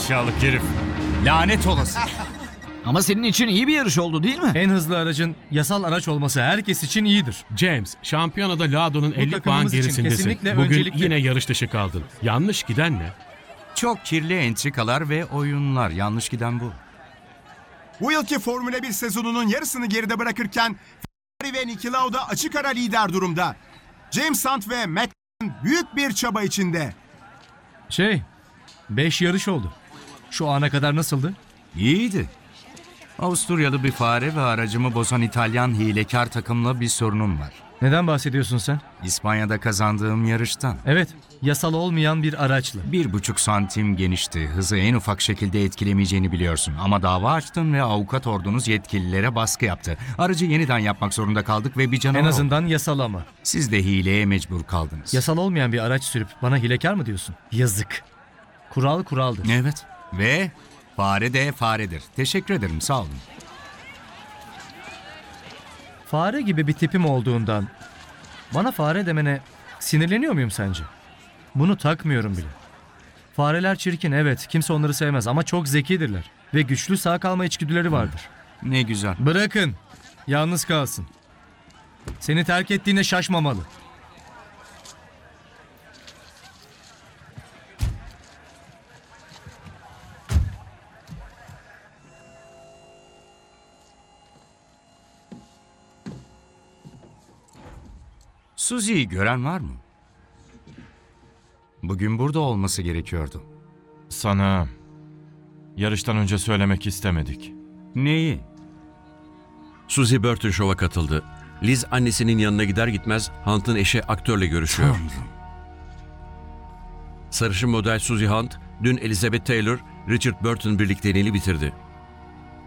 Aşağılık herif. Lanet olası. Ama senin için iyi bir yarış oldu değil mi? En hızlı aracın yasal araç olması herkes için iyidir. James, şampiyonada Lado'nun 50 puan takımımız için gerisindesin. kesinlikle Bugün öncelikli. yine yarış dışı kaldın. Yanlış giden ne? Çok kirli entrikalar ve oyunlar. Yanlış giden bu. Bu yılki Formula 1 sezonunun yarısını geride bırakırken Ferrari ve Niki Lauda açık ara lider durumda. James Hunt ve McLaren büyük bir çaba içinde. 5 yarış oldu. Şu ana kadar nasıldı? İyiydi. Avusturyalı bir fare ve aracımı bozan İtalyan hilekar takımla bir sorunum var. Neden bahsediyorsun sen? İspanya'da kazandığım yarıştan. Evet, yasal olmayan bir araçla. 1,5 santim genişti. Hızı en ufak şekilde etkilemeyeceğini biliyorsun. Ama dava açtın ve avukat ordunuz yetkililere baskı yaptı. Aracı yeniden yapmak zorunda kaldık ve bir canavar En oldu. azından yasal ama. Siz de hileye mecbur kaldınız. Yasal olmayan bir araç sürüp bana hilekar mı diyorsun? Yazık. Kural kuraldır. Evet. Ve fare de faredir. Teşekkür ederim. Sağ olun. Fare gibi bir tipim olduğundan bana fare demene sinirleniyor muyum sence? Bunu takmıyorum bile. Fareler çirkin, evet, kimse onları sevmez ama çok zekidirler ve güçlü sağ kalma içgüdüleri vardır. Ne güzel. Bırakın, yalnız kalsın. Seni terk ettiğine şaşmamalı. Susie'yi gören var mı? Bugün burada olması gerekiyordu. Sana yarıştan önce söylemek istemedik. Neyi? Susie Burton şova katıldı. Liz annesinin yanına gider gitmez Hunt'ın eşi aktörle görüşüyor. Tanrım. Sarışın model Susie Hunt, dün Elizabeth Taylor, Richard Burton birlikteliğini bitirdi.